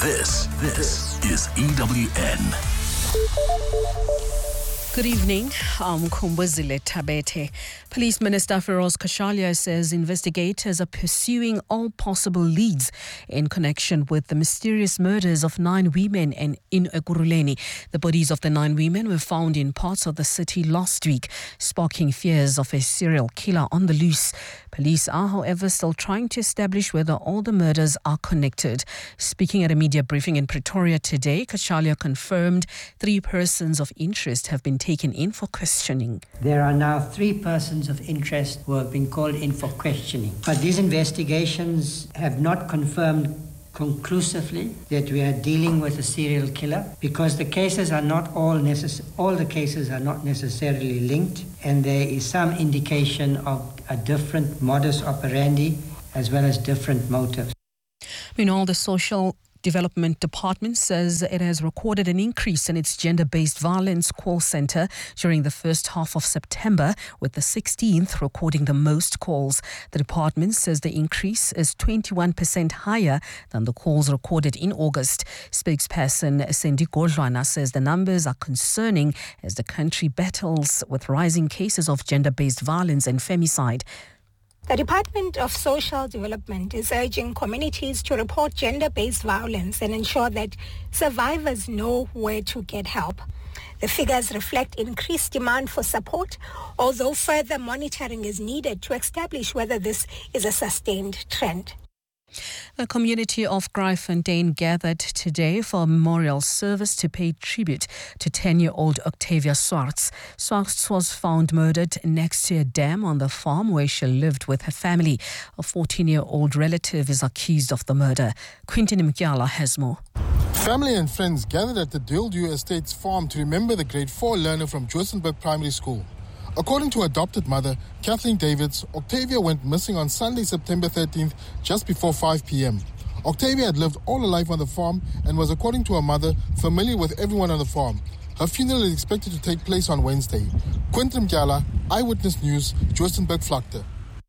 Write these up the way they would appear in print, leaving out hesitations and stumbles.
This is EWN. Good evening. I'm Kumbuzile Tabete. Police Minister Feroz Khashoggi says investigators are pursuing all possible leads in connection with the mysterious murders of 9 women in Ekurhuleni. The bodies of the 9 women were found in parts of the city last week, sparking fears of a serial killer on the loose. Police are, however, still trying to establish whether all the murders are connected. Speaking at a media briefing in Pretoria today, Khashoggi confirmed 3 persons of interest have been taken in for questioning. There are now 3 persons of interest who have been called in for questioning. But these investigations have not confirmed conclusively that we are dealing with a serial killer, because the cases are not all the cases are not necessarily linked, and there is some indication of a different modus operandi as well as different motives. Meanwhile, the Social Development Department says it has recorded an increase in its gender-based violence call centre during the first half of September, with the 16th recording the most calls. The department says the increase is 21% higher than the calls recorded in August. Spokesperson Sendi Godlwana says the numbers are concerning as the country battles with rising cases of gender-based violence and femicide. The Department of Social Development is urging communities to report gender-based violence and ensure that survivors know where to get help. The figures reflect increased demand for support, although further monitoring is needed to establish whether this is a sustained trend. The community of Gryfontein gathered today for a memorial service to pay tribute to 10-year-old Octavia Swartz. Swartz was found murdered next to a dam on the farm where she lived with her family. A 14-year-old relative is accused of the murder. Quintin Mkyala has more. Family and friends gathered at the Dildew Estates farm to remember the grade 4 learner from Johannesburg Primary School. According to adopted mother, Kathleen Davids, Octavia went missing on Sunday, September 13th, just before 5 p.m. Octavia had lived all her life on the farm and was, according to her mother, familiar with everyone on the farm. Her funeral is expected to take place on Wednesday. Quintin Mkyala, Eyewitness News, Johannesburg Vlakte.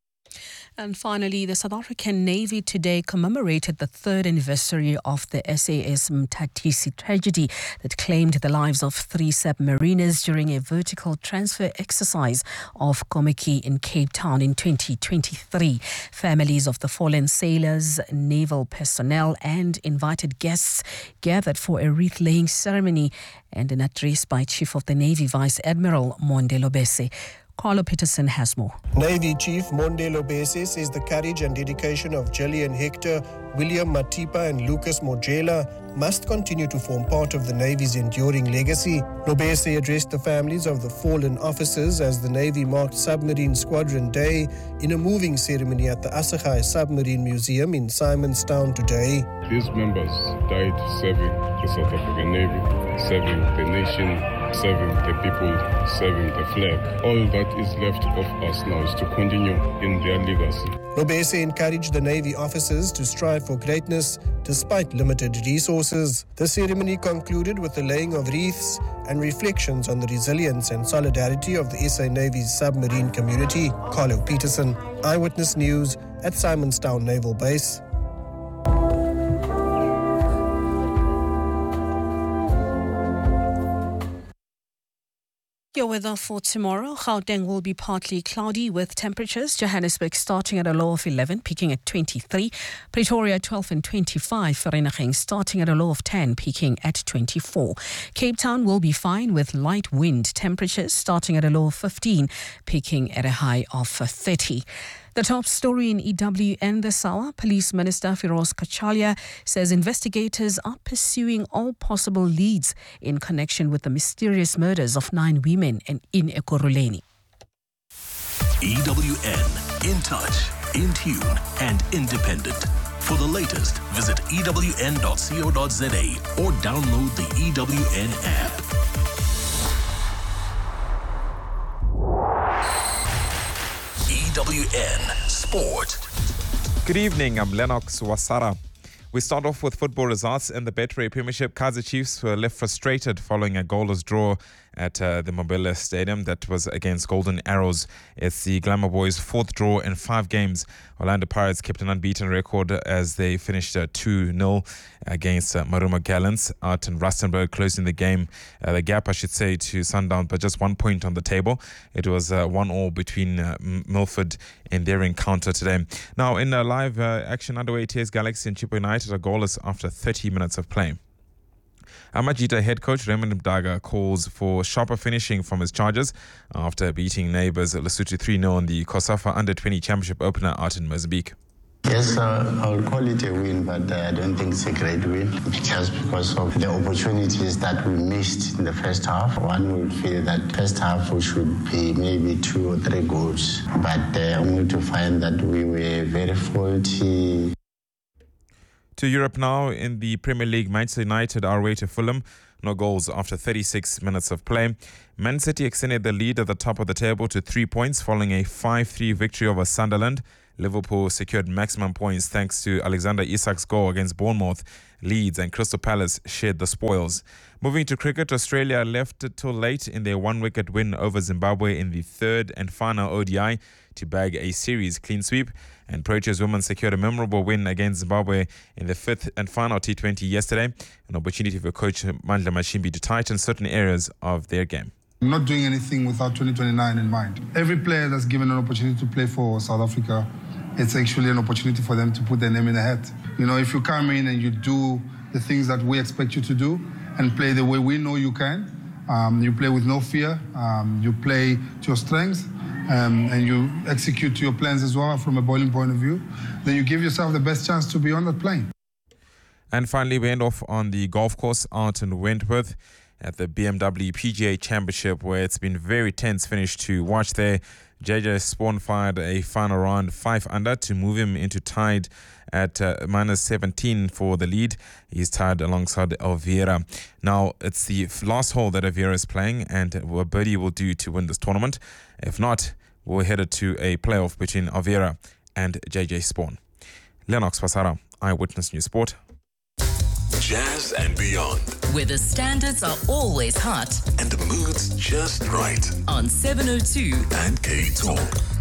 And finally, the South African Navy today commemorated the 3rd anniversary of the SAS Mtatisi tragedy that claimed the lives of 3 submariners during a vertical transfer exercise off Kommetjie in Cape Town in 2023. Families of the fallen sailors, naval personnel and invited guests gathered for a wreath-laying ceremony and an address by Chief of the Navy Vice Admiral Monde Lobese. Carlo Peterson has more. Navy Chief Monde Lobese says the courage and dedication of Gillian Hector, William Matipa and Lucas Mojela must continue to form part of the Navy's enduring legacy. Lobese addressed the families of the fallen officers as the Navy marked Submarine Squadron Day in a moving ceremony at the Assegai Submarine Museum in Simonstown today. These members died serving the South African Navy, serving the nation, serving the people, serving the flag. All that is left of us now is to continue in their legacy. Lobese encouraged the Navy officers to strive for greatness despite limited resources. The ceremony concluded with the laying of wreaths and reflections on the resilience and solidarity of the SA Navy's submarine community. Carlo Peterson, Eyewitness News at Simonstown Naval Base. Your weather for tomorrow. Gauteng will be partly cloudy with temperatures. Johannesburg starting at a low of 11, peaking at 23. Pretoria 12 and 25. Vereeniging starting at a low of 10, peaking at 24. Cape Town will be fine with light wind. Temperatures starting at a low of 15, peaking at a high of 30. The top story in EWN this hour, Police Minister Feroz Khashoggi says investigators are pursuing all possible leads in connection with the mysterious murders of 9 women in Ekurhuleni. EWN, in touch, in tune and independent. For the latest, visit ewn.co.za or download the EWN app. EWN Sport. Good evening, I'm Lennox Wasara. We start off with football results in the Betway Premiership. Kaizer Chiefs were left frustrated following a goalless draw at the Mobile Stadium. That was against Golden Arrows. It's the Glamour Boys' fourth draw in 5 games. Orlando Pirates kept an unbeaten record as they finished 2-0 against Maruma Gallants out in Rustenburg, closing the game, the gap I should say, to Sundown, but just 1 point on the table. It was 1-1 between Milford in their encounter today. Now in live action underway, TS Galaxy and Chippa United are goalless after 30 minutes of play. Amajita head coach Raymond Mdaga calls for sharper finishing from his Chargers after beating neighbours Lesotho 3-0 in the COSAFA Under-20 Championship opener out in Mozambique. Yes, I would call it a win, but I don't think it's a great win just because of the opportunities that we missed in the first half. One would feel that first half we should be maybe 2 or 3 goals, but only to find that we were very faulty. To Europe now. In the Premier League, Manchester United are away to Fulham. No goals after 36 minutes of play. Man City extended the lead at the top of the table to 3 points following a 5-3 victory over Sunderland. Liverpool secured maximum points thanks to Alexander Isak's goal against Bournemouth. Leeds and Crystal Palace shared the spoils. Moving to cricket, Australia left it till late in their 1-wicket win over Zimbabwe in the 3rd and final ODI to bag a series clean sweep. And Proteas women secured a memorable win against Zimbabwe in the 5th and final T20 yesterday. An opportunity for coach Mandla Mashimbi to tighten certain areas of their game. I'm not doing anything without 2029 in mind. Every player that's given an opportunity to play for South Africa, it's actually an opportunity for them to put their name in the hat. You know, if you come in and you do the things that we expect you to do and play the way we know you can, you play with no fear, you play to your strengths, and you execute your plans as well from a bowling point of view, then you give yourself the best chance to be on that plane. And finally, we end off on the golf course out in Wentworth at the BMW PGA Championship, where it's been very tense finish to watch there. JJ Spawn fired a final round 5 under to move him into tied at minus 17 for the lead. He's tied alongside Elvira. Now, it's the last hole that Elvira is playing, and what birdie will do to win this tournament. If not, we're headed to a playoff between Elvira and JJ Spawn. Lennox Pasara, Eyewitness News Sport. Jazz and beyond. Where the standards are always hot and the mood's just right. On 702 and K Talk.